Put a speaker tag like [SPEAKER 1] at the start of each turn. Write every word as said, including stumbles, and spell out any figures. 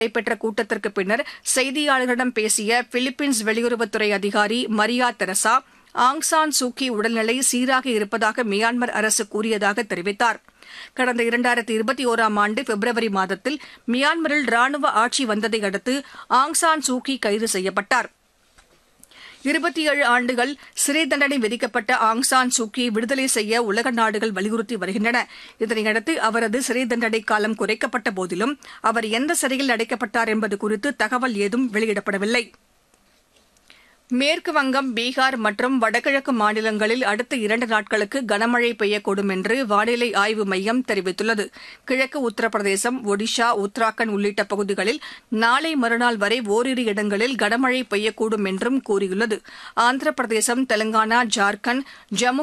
[SPEAKER 1] நடைபெற்ற கூட்டத்திற்கு பின்னர் செய்தியாளர்களிடம் பேசிய பிலிப்பீன்ஸ் வெளியுறவுத்துறை அதிகாரி Maria Teresa, Aung San Suu Kyi உடல்நிலை சீராக இருப்பதாக மியான்மர் அரசு கூறியதாக தெரிவித்தார். கடந்த இரண்டாயிரத்து இருபத்தி ஒராம் ஆண்டு பிப்ரவரி மாதத்தில் மியான்மரில் ராணுவ ஆட்சி வந்ததை அடுத்து ஆங் சான் சூகி கைது செய்யப்பட்டார். இருபத்தி ஏழு ஆண்டுகள் சிறை தண்டனை விதிக்கப்பட்ட ஆங் சான் சூகியை விடுதலை செய்ய உலக நாடுகள் வலியுறுத்தி வருகின்றன. இதனையடுத்து அவரது சிறை தண்டனை காலம் குறைக்கப்பட்ட போதிலும் அவர் எந்த சிறையில் அடைக்கப்பட்டார் என்பது குறித்து தகவல் ஏதும் வெளியிடப்படவில்லை. மேற்கு வங்கம், பீகார் மற்றும் வடகிழக்கு மாநிலங்களில் அடுத்த இரண்டு நாட்களுக்கு கனமழை பெய்யக்கூடும் என்று வானிலை ஆய்வு மையம் தெரிவித்துள்ளது. கிழக்கு உத்தரப்பிரதேசம், ஒடிஷா, உத்தராகண்ட் உள்ளிட்ட பகுதிகளில் நாளை மறுநாள் வரை ஓரிரு இடங்களில் கனமழை பெய்யக்கூடும் என்றும் கூறியுள்ளது. ஆந்திர பிரதேசம், தெலங்கானா, ஜார்க்கண்ட், ஜம்மு